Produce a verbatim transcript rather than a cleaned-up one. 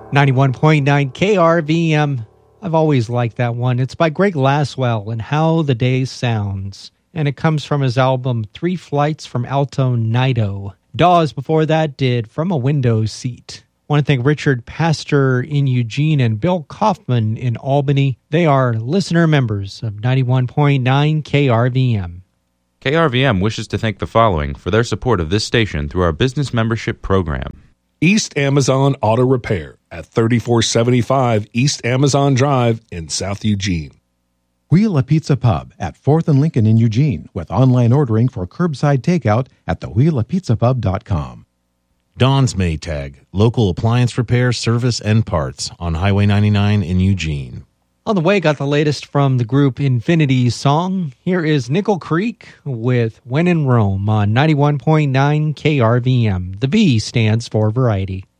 ninety-one point nine K R V M. I've always liked that one. It's by Greg Laswell and How the Day Sounds. And it comes from his album Three Flights from Alto Nido. Dawes before that did From a Window Seat. I want to thank Richard Pastor in Eugene and Bill Kaufman in Albany. They are listener members of ninety-one point nine K R V M. K R V M wishes to thank the following for their support of this station through our business membership program. East Amazon Auto Repair at thirty-four seventy-five East Amazon Drive in South Eugene. Wheel a Pizza Pub at fourth and Lincoln in Eugene with online ordering for curbside takeout at the wheel a pizza pub dot com. Don's Maytag, local appliance repair, service, and parts on Highway ninety-nine in Eugene. On the way, got the latest from the group Infinity Song. Here is Nickel Creek with When in Rome on ninety-one point nine K R V M. The V stands for variety.